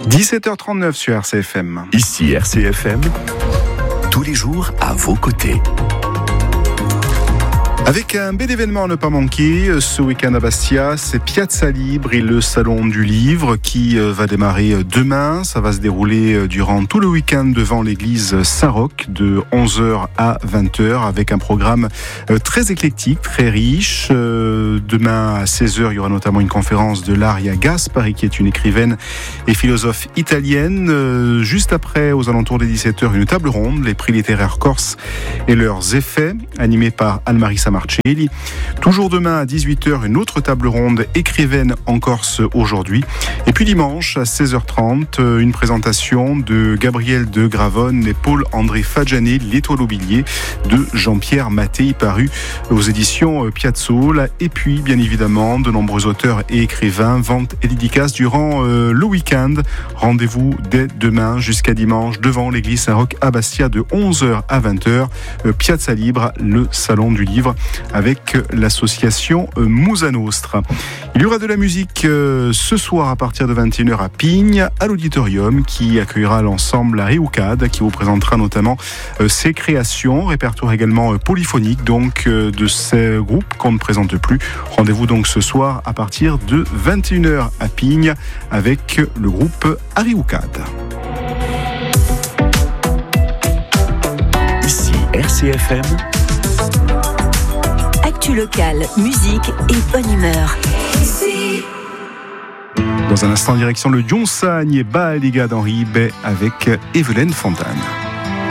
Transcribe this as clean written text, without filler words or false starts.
17h39 sur RCFM. Ici RCFM, tous les jours à vos côtés. Avec un bel événement à ne pas manquer, ce week-end à Bastia, c'est Piazza Libre et le Salon du Livre qui va démarrer demain. Ça va se dérouler durant tout le week-end devant l'église Saint-Roch de 11h à 20h avec un programme très éclectique, très riche. Demain à 16h, il y aura notamment une conférence de Laria Gaspari qui est une écrivaine et philosophe italienne. Juste après, aux alentours des 17h, une table ronde, les prix littéraires corses et leurs effets, animée par Anne-Marie Samarcelli. Toujours demain à 18h, une autre table ronde écrivaine en Corse aujourd'hui. Et puis dimanche à 16h30, une présentation de Gabriel de Gravonne et Paul-André Fadjané, L'Étoile au Bilier de Jean-Pierre Mattei, paru aux éditions Piazzolla. Et puis, bien évidemment, de nombreux auteurs et écrivains, ventes et dédicaces durant le week-end. Rendez-vous dès demain jusqu'à dimanche devant l'église Saint-Roch à Bastia de 11h à 20h. Piazza Libre, le Salon du Livre, avec l'association Musa Nostra. Il y aura de la musique ce soir à partir de 21h à Pigne, à l'auditorium, qui accueillera l'ensemble Ariucade, qui vous présentera notamment ses créations, répertoire également polyphonique donc de ces groupes qu'on ne présente plus. Rendez-vous donc ce soir à partir de 21h à Pigne avec le groupe Ariucade. Ici RCFM. Actu locale, musique et bonne humeur. Dans un instant, direction le Dionsaigne et Baaliga d'Henri Bay avec Evelyne Fontane.